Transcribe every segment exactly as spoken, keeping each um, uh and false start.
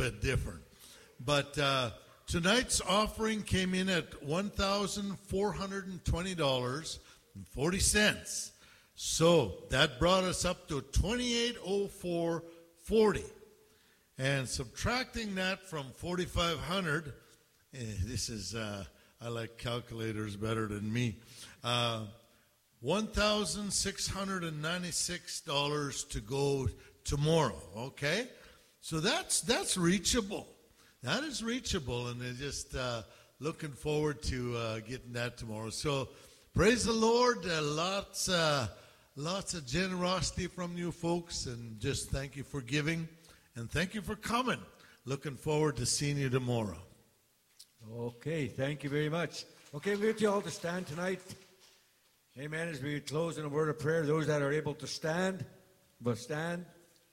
bit different. But uh, tonight's offering came in at one thousand four hundred twenty dollars and forty cents. So that brought us up to twenty-eight oh four forty. And subtracting that from forty-five hundred, eh, this is, uh, I like calculators better than me, uh, one thousand six hundred ninety-six dollars to go tomorrow, okay? So that's that's reachable. That is reachable, and they're just uh, looking forward to uh, getting that tomorrow. So praise the Lord. Uh, lots, uh, lots of generosity from you folks, and just thank you for giving, and thank you for coming. Looking forward to seeing you tomorrow. Okay, thank you very much. Okay, we get you all to stand tonight. Amen. As we close in a word of prayer, those that are able to stand, will stand.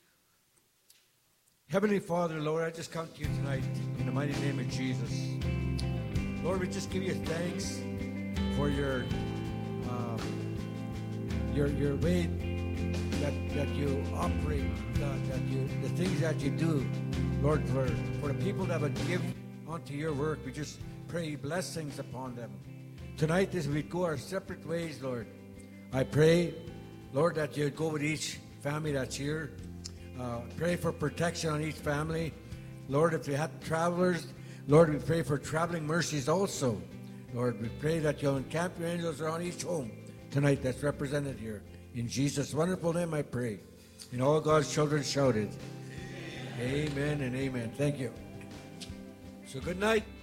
Heavenly Father, Lord, I just come to you tonight in the mighty name of Jesus. Lord, we just give you thanks for your uh, your your way that that you operate, uh, that you the things that you do, Lord, for for the people that would give onto your work. We just pray blessings upon them. Tonight, as we go our separate ways, Lord, I pray, Lord, that you'd go with each family that's here. Uh, pray for protection on each family. Lord, if you have travelers, Lord, we pray for traveling mercies also. Lord, we pray that you'll encamp your angels around each home tonight that's represented here. In Jesus' wonderful name I pray. And all God's children shouted, amen, amen and amen. Thank you. So good night.